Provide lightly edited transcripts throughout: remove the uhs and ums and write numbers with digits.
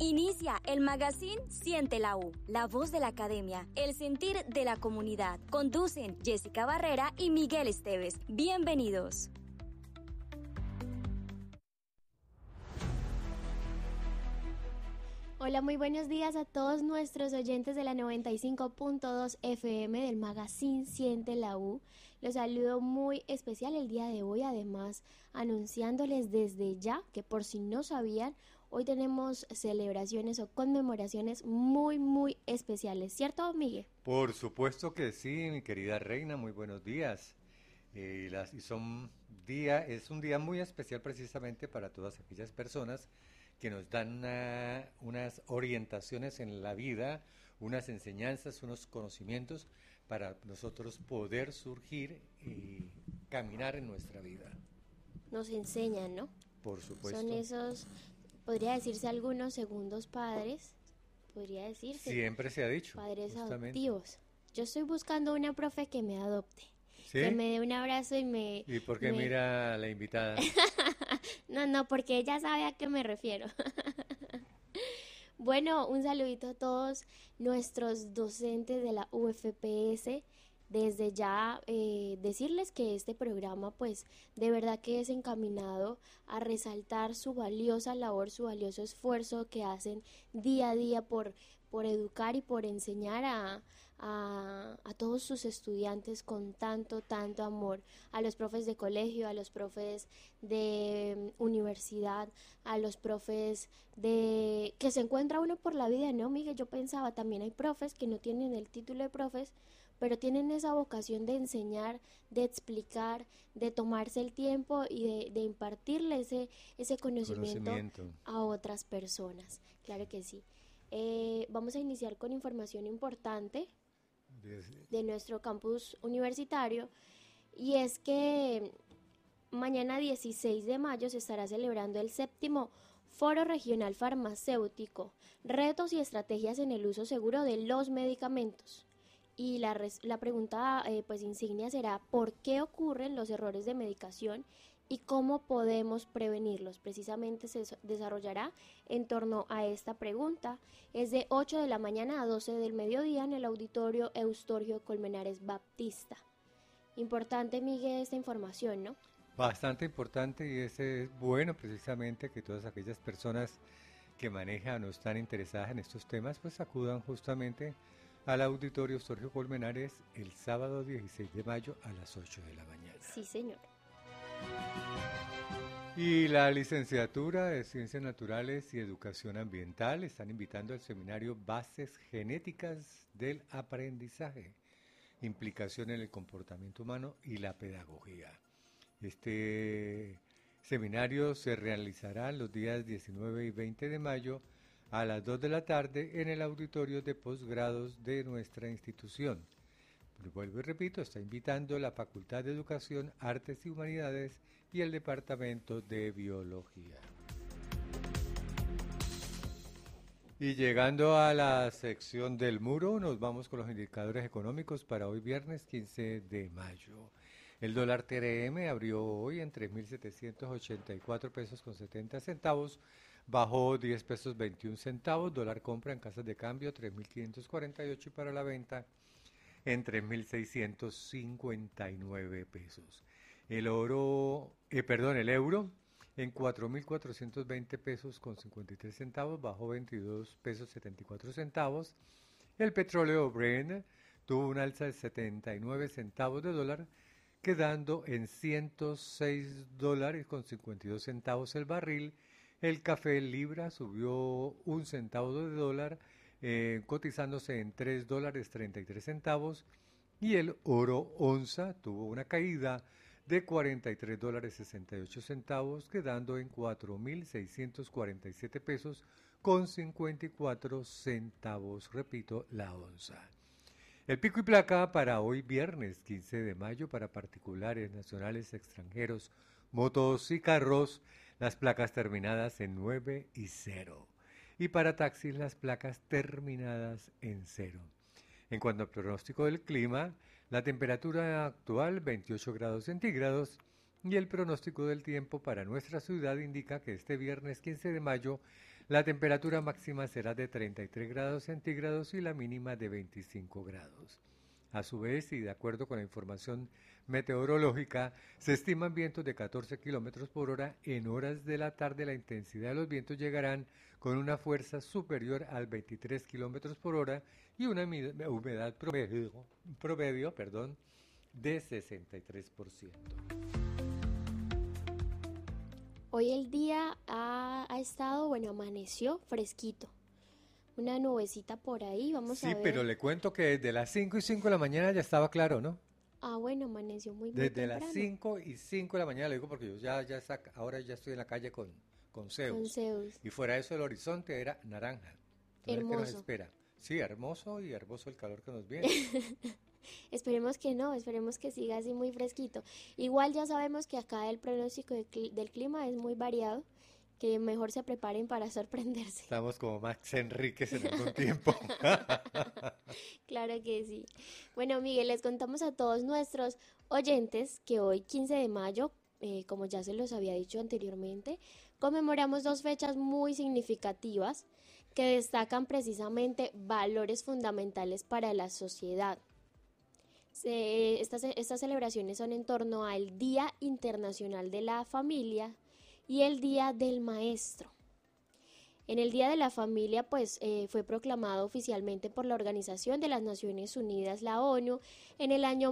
Inicia el magazine Siente la U, la voz de la academia, el sentir de la comunidad. Conducen Jessica Barrera y Miguel Esteves. Bienvenidos. Hola, muy buenos días a todos nuestros oyentes de la 95.2 FM del magazine Siente la U. Los saludo muy especial el día de hoy, además anunciándoles desde ya que por si no sabían, hoy tenemos celebraciones o conmemoraciones muy especiales, ¿cierto, Miguel? Por supuesto que sí, mi querida reina, muy buenos días. Es un día muy especial precisamente para todas aquellas personas que nos dan unas orientaciones en la vida, unas enseñanzas, unos conocimientos para nosotros poder surgir y caminar en nuestra vida. Nos enseñan, ¿no? Por supuesto. Son esos, podría decirse algunos segundos padres, podría decirse. Siempre se ha dicho. Padres justamente. adoptivos. Yo estoy buscando una profe que me adopte. ¿Sí? Que me dé un abrazo y me... ¿Y por qué mira a la invitada? No, porque ella sabe a qué me refiero. Bueno, un saludito a todos nuestros docentes de la UFPS. Desde ya decirles que este programa pues de verdad que es encaminado a resaltar su valiosa labor, su valioso esfuerzo que hacen día a día por educar y por enseñar a todos sus estudiantes con tanto amor, a los profes de colegio, a los profes de universidad, a los profes de que se encuentra uno por la vida, ¿no, Miguel? Yo pensaba, también hay profes que no tienen el título de profes, pero tienen esa vocación de enseñar, de explicar, de tomarse el tiempo y de impartirle ese conocimiento a otras personas. Claro que sí. Vamos a iniciar con información importante de nuestro campus universitario, y es que mañana 16 de mayo se estará celebrando el 7º Foro Regional Farmacéutico, retos y estrategias en el uso seguro de los medicamentos. Y la pregunta pues insignia será ¿por qué ocurren los errores de medicación y cómo podemos prevenirlos? Precisamente se desarrollará en torno a esta pregunta. Es de 8 de la mañana a 12 del mediodía en el auditorio Eustorgio Colmenares Baptista. Importante, Miguel, esta información, ¿no? Bastante importante, y es bueno precisamente que todas aquellas personas que manejan o están interesadas en estos temas pues acudan justamente al auditorio Eustorgio Colmenares el sábado 16 de mayo a las 8 de la mañana. Sí, señor. Y la licenciatura de Ciencias Naturales y Educación Ambiental están invitando al seminario Bases Genéticas del Aprendizaje, implicación en el comportamiento humano y la pedagogía. Este seminario se realizará los días 19 y 20 de mayo a las 2 de la tarde en el auditorio de posgrados de nuestra institución. Vuelvo y repito, está invitando la Facultad de Educación, Artes y Humanidades y el Departamento de Biología. Y llegando a la sección del muro, nos vamos con los indicadores económicos para hoy viernes 15 de mayo. El dólar TRM abrió hoy en 3.784 pesos con 70 centavos, bajó 10 pesos 21 centavos, dólar compra en casas de cambio 3.548 y para la venta en 3.659 pesos. El euro en 4.420 pesos con 53 centavos, bajó 22 pesos 74 centavos. El petróleo Brent tuvo un alza de 79 centavos de dólar, quedando en $106 con 52 centavos el barril. El café libra subió un centavo de dólar, cotizándose en $3.33, y el oro onza tuvo una caída de $43.68, quedando en 4.647 pesos con 54 centavos, repito, la onza. El pico y placa para hoy viernes 15 de mayo para particulares, nacionales, extranjeros, motos y carros, las placas terminadas en 9 y 0. Y para taxis, las placas terminadas en 0. En cuanto al pronóstico del clima, la temperatura actual 28 grados centígrados y el pronóstico del tiempo para nuestra ciudad indica que este viernes 15 de mayo La temperatura máxima será de 33 grados centígrados y la mínima de 25 grados. A su vez, y de acuerdo con la información meteorológica, se estiman vientos de 14 kilómetros por hora. En horas de la tarde la intensidad de los vientos llegarán con una fuerza superior al 23 kilómetros por hora y una humedad promedio de 63%. Hoy el día ha estado, bueno, amaneció fresquito. Una nubecita por ahí, vamos a ver. Sí, pero le cuento que desde las 5:05 de la mañana ya estaba claro, ¿no? Ah, bueno, amaneció muy Desde temprano. las 5:05 de la mañana, le digo porque yo ahora ya estoy en la calle con Zeus. Con Zeus. Y fuera de eso el horizonte era naranja. Entonces, ¿qué nos Hermoso. espera? Sí, hermoso y hermoso el calor que nos viene. Esperemos que no, esperemos que siga así muy fresquito. Igual ya sabemos que acá el pronóstico del clima es muy variado, que mejor se preparen para sorprenderse. Estamos como Max Enríquez en algún tiempo. Claro que sí. Bueno, Miguel, les contamos a todos nuestros oyentes que hoy, 15 de mayo, como ya se los había dicho anteriormente, conmemoramos dos fechas muy significativas que destacan precisamente valores fundamentales para la sociedad. Estas celebraciones son en torno al Día Internacional de la Familia y el Día del Maestro. En el Día de la Familia, fue proclamado oficialmente por la Organización de las Naciones Unidas, la ONU, en el año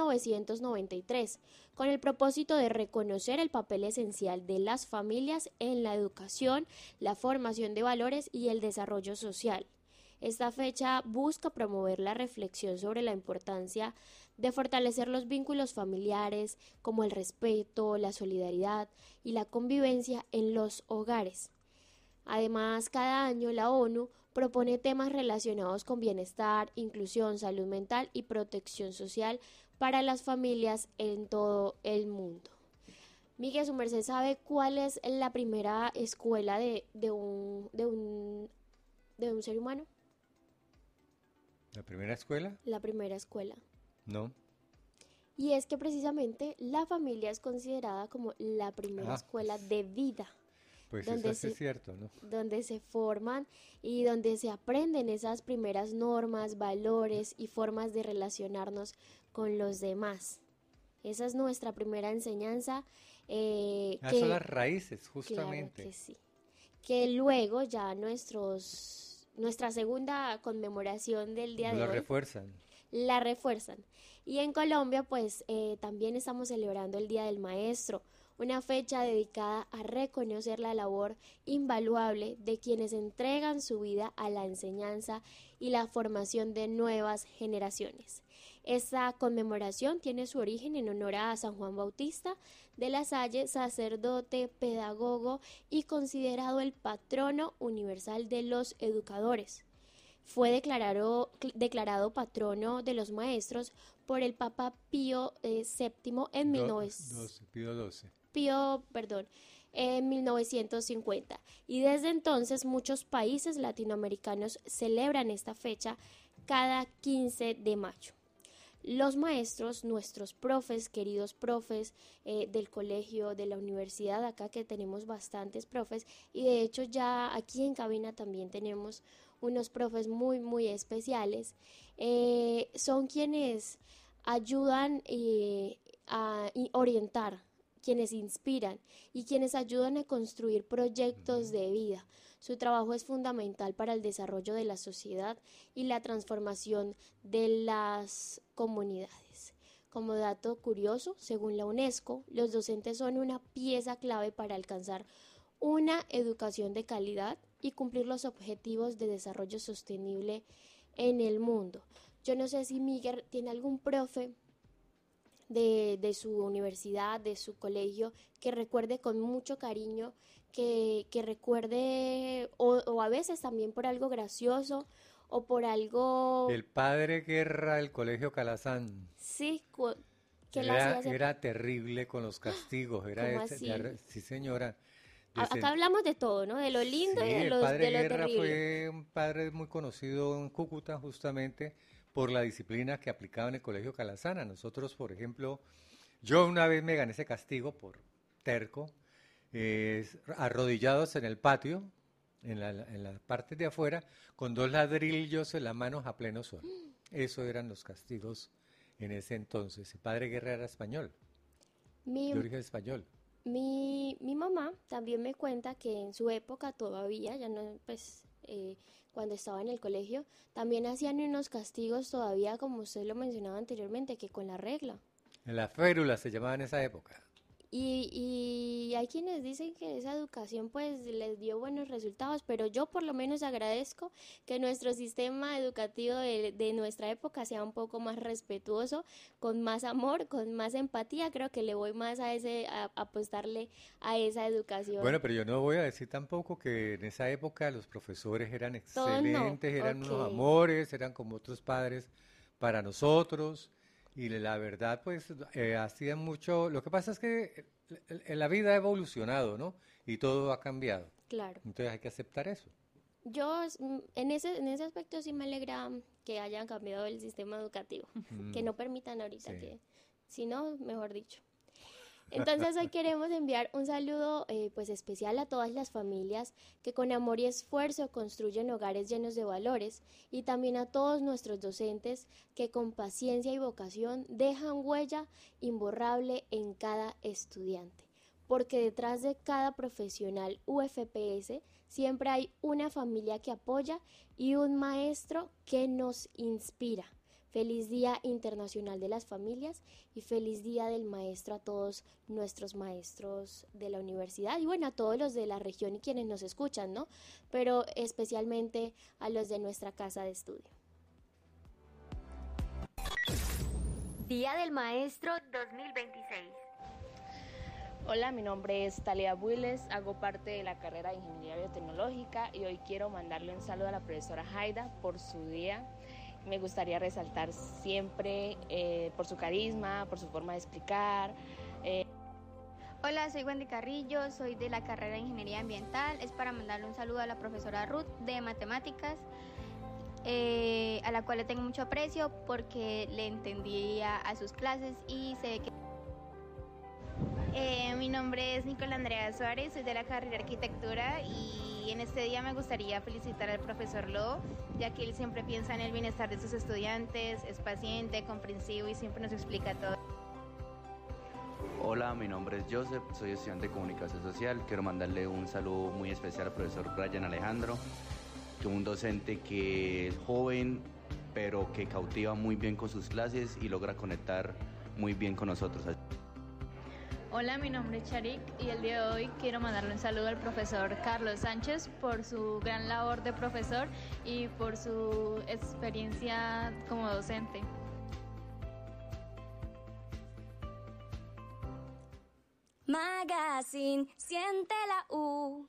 1993, con el propósito de reconocer el papel esencial de las familias en la educación, la formación de valores y el desarrollo social. Esta fecha busca promover la reflexión sobre la importancia de fortalecer los vínculos familiares, como el respeto, la solidaridad y la convivencia en los hogares. Además, cada año la ONU propone temas relacionados con bienestar, inclusión, salud mental y protección social para las familias en todo el mundo. Miguel, su merced, ¿sabe cuál es la primera escuela de un ser humano? ¿La primera escuela? La primera escuela. No. Y es que precisamente la familia es considerada como la primera escuela de vida. Pues eso sí es cierto, ¿no? Donde se forman y donde se aprenden esas primeras normas, valores y formas de relacionarnos con los demás. Esa es nuestra primera enseñanza. Son las raíces, justamente. Claro que sí. Que luego ya nuestra segunda conmemoración del día de hoy la refuerzan. Y en Colombia, también estamos celebrando el Día del Maestro, una fecha dedicada a reconocer la labor invaluable de quienes entregan su vida a la enseñanza y la formación de nuevas generaciones. Esta conmemoración tiene su origen en honor a San Juan Bautista de la Salle, sacerdote, pedagogo y considerado el patrono universal de los educadores. Fue declarado patrono de los maestros por el Papa Pío VII en 1950. Y desde entonces muchos países latinoamericanos celebran esta fecha cada 15 de mayo. Los maestros, nuestros profes, queridos profes del colegio, de la universidad, acá que tenemos bastantes profes, y de hecho ya aquí en cabina también tenemos unos profes muy, muy especiales, son quienes ayudan a orientar, quienes inspiran y quienes ayudan a construir proyectos de vida. Su trabajo es fundamental para el desarrollo de la sociedad y la transformación de las comunidades. Como dato curioso, según la UNESCO, los docentes son una pieza clave para alcanzar una educación de calidad y cumplir los objetivos de desarrollo sostenible en el mundo. Yo no sé si Miguel tiene algún profe de su universidad, de su colegio, que recuerde con mucho cariño, que recuerde, o a veces también por algo gracioso, o por algo... El padre Guerra del Colegio Calazán. Sí, era terrible con los castigos. Sí, señora. Acá hablamos de todo, ¿no? De lo lindo y de lo terrible. El padre Guerra fue un padre muy conocido en Cúcuta, justamente por la disciplina que aplicaba en el Colegio Calazán. A nosotros, por ejemplo, yo una vez me gané ese castigo por terco, arrodillados en el patio, en la parte de afuera, con 2 ladrillos en las manos a pleno sol. Eso eran los castigos en ese entonces. El padre Guerra era español, Mi, de origen español. mi mamá también me cuenta que en su época todavía, ya no, pues cuando estaba en el colegio, también hacían unos castigos todavía, como usted lo mencionaba anteriormente, que con la regla. En la férula se llamaba en esa época. Y hay quienes dicen que esa educación pues les dio buenos resultados, pero yo por lo menos agradezco que nuestro sistema educativo de nuestra época sea un poco más respetuoso, con más amor, con más empatía. Creo que le voy más a apostarle a esa educación. Bueno, pero yo no voy a decir tampoco que en esa época los profesores eran Todos no, excelentes, eran unos ok. amores, eran como otros padres para nosotros. Y la verdad, pues, hacían mucho. Lo que pasa es que la vida ha evolucionado, ¿no? Y todo ha cambiado. Claro. Entonces hay que aceptar eso. En ese aspecto sí me alegra que hayan cambiado el sistema educativo, que Mm, no permitan ahorita sí. que, si no, mejor dicho. Entonces hoy queremos enviar un saludo pues especial a todas las familias que con amor y esfuerzo construyen hogares llenos de valores y también a todos nuestros docentes que con paciencia y vocación dejan huella imborrable en cada estudiante. Porque detrás de cada profesional UFPS siempre hay una familia que apoya y un maestro que nos inspira. Feliz Día Internacional de las Familias y feliz Día del Maestro a todos nuestros maestros de la universidad y bueno, a todos los de la región y quienes nos escuchan, ¿no? Pero especialmente a los de nuestra casa de estudio. Día del Maestro 2026. Hola, mi nombre es Talia Builes, hago parte de la carrera de Ingeniería Biotecnológica y hoy quiero mandarle un saludo a la profesora Haida por su día. Me gustaría resaltar siempre por su carisma, por su forma de explicar. Hola, soy Wendy Carrillo, soy de la carrera de Ingeniería Ambiental. Es para mandarle un saludo a la profesora Ruth de Matemáticas, a la cual le tengo mucho aprecio porque le entendía a sus clases y sé que... Mi nombre es Nicola Andrea Suárez, soy de la carrera de Arquitectura y en este día me gustaría felicitar al profesor Lo, ya que él siempre piensa en el bienestar de sus estudiantes, es paciente, comprensivo y siempre nos explica todo. Hola, mi nombre es Joseph, soy estudiante de Comunicación Social. Quiero mandarle un saludo muy especial al profesor Brian Alejandro, que es un docente que es joven, pero que cautiva muy bien con sus clases y logra conectar muy bien con nosotros. Hola, mi nombre es Charik y el día de hoy quiero mandarle un saludo al profesor Carlos Sánchez por su gran labor de profesor y por su experiencia como docente. Magazine, siente la U.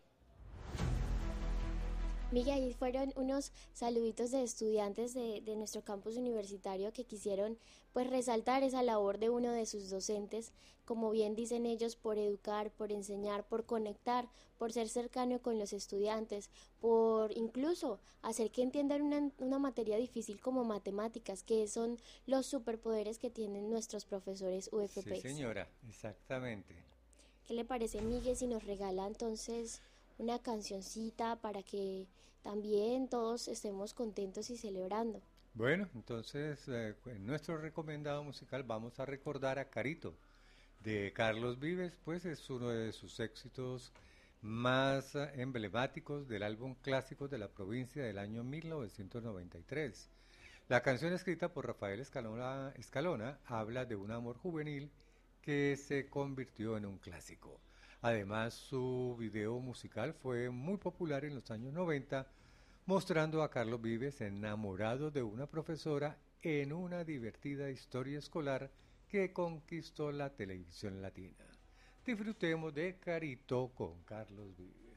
Miguel, ahí fueron unos saluditos de estudiantes de nuestro campus universitario que quisieron pues resaltar esa labor de uno de sus docentes, como bien dicen ellos, por educar, por enseñar, por conectar, por ser cercano con los estudiantes, por incluso hacer que entiendan una materia difícil como matemáticas, que son los superpoderes que tienen nuestros profesores UFPs. Sí, señora, exactamente. ¿Qué le parece, Miguel, si nos regala entonces una cancioncita para que también todos estemos contentos y celebrando? Bueno, entonces en nuestro recomendado musical vamos a recordar a Carito de Carlos Vives, pues es uno de sus éxitos más emblemáticos del álbum Clásicos de la Provincia del año 1993. La canción escrita por Rafael Escalona habla de un amor juvenil que se convirtió en un clásico. Además, su video musical fue muy popular en los años 90, mostrando a Carlos Vives enamorado de una profesora en una divertida historia escolar que conquistó la televisión latina. Disfrutemos de Carito con Carlos Vives.